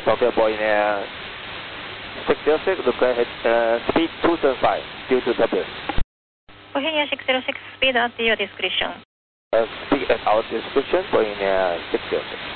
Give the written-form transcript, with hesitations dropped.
Tokyo Boeing Air 606, look ahead, speed 275 due to turbulence. Boeing Air 606, speed at your discretion. Speed at our discretion, Boeing Air 606.